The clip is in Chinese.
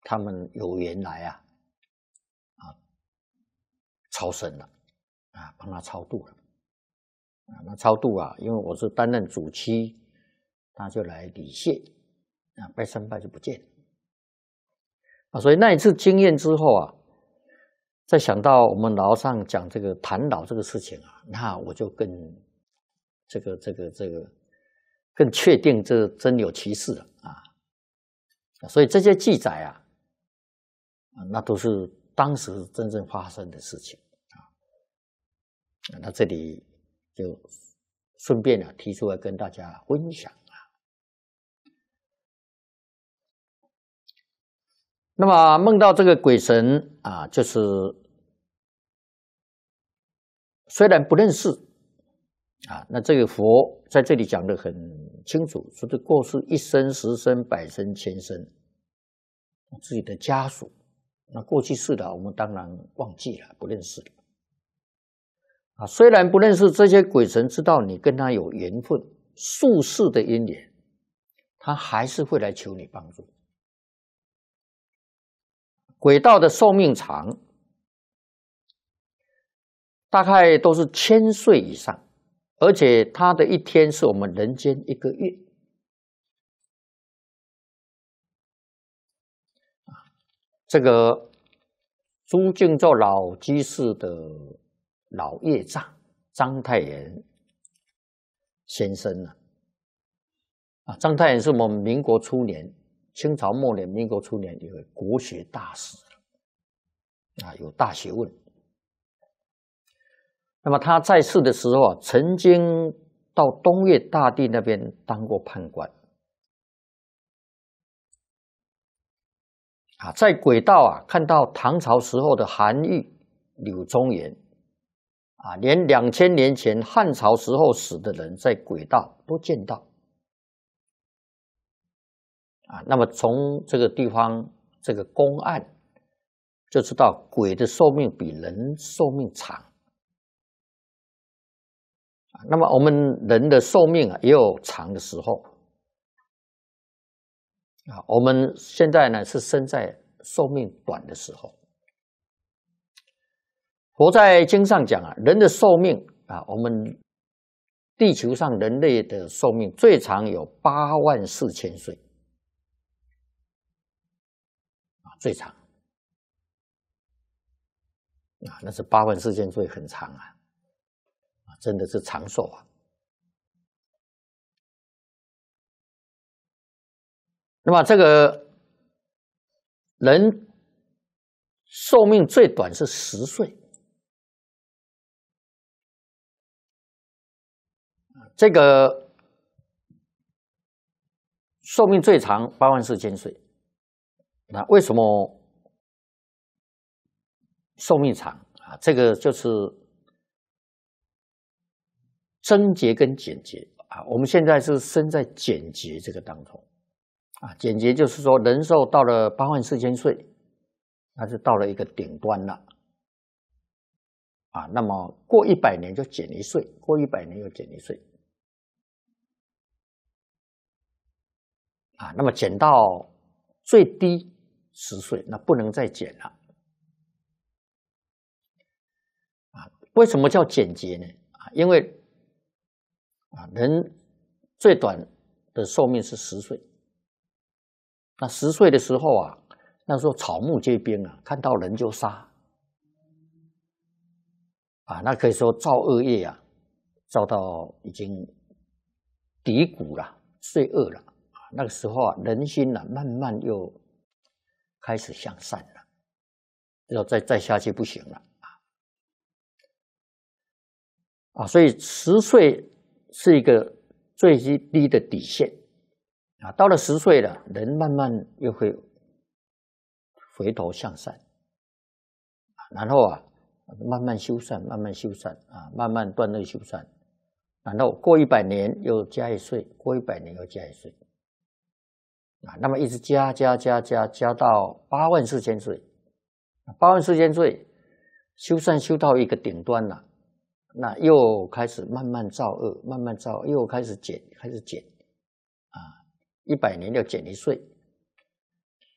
他们有缘来超生了帮他超度了那超度因为我是担任主期，他就来礼谢拜三拜就不见所以那一次经验之后再想到我们老上讲这个谈老这个事情那我就更更确定这真有其事了所以这些记载那都是当时真正发生的事情那这里就顺便提出来跟大家分享那么梦到这个鬼神就是虽然不认识那这个佛在这里讲得很清楚，说这过世1生、10生、100生、1000生，自己的家属，那过去世的我们当然忘记了，不认识了虽然不认识这些鬼神，知道你跟他有缘分，宿世的因缘，他还是会来求你帮助。鬼道的寿命长，大概都是1000岁以上，而且他的一天是我们人间1个月。这个朱敬照老居士的老业障章太炎先生章太炎是我们民国初年、清朝末年、民国初年一位国学大师有大学问。那么他在世的时候曾经到东岳大帝那边当过判官在鬼道看到唐朝时候的韩愈、柳宗元连2000年前汉朝时候死的人在鬼道都见到那么从这个地方这个公案就知道鬼的寿命比人寿命长那么我们人的寿命也有长的时候我们现在呢是生在寿命短的时候。佛在经上讲人的寿命我们地球上人类的寿命最长有84000岁最长那是84000岁很长真的是长寿那么这个人寿命最短是10岁，这个寿命最长84000岁。那为什么寿命长这个就是增劫跟减劫我们现在是身在减劫这个当中减劫就是说人寿到了84000岁，那是到了一个顶端了那么过100年就减1岁，过100年又减1岁那么减到最低10岁，那不能再减了为什么叫减劫呢因为人最短的寿命是10岁，那10岁的时候那时候草木皆兵看到人就杀那可以说造恶业造到已经低谷了，罪恶了那个时候人心慢慢又开始向善了，要再下去不行了所以10岁是一个最低的底线到了10岁了，人慢慢又会回头向善然后慢慢修善，慢慢修善慢慢断恶修善，然后过100年又加1岁，过100年又加1岁那么一直加到84000岁，84000岁修善修到一个顶端了，那又开始慢慢造恶，慢慢造恶又开始减100年又减1岁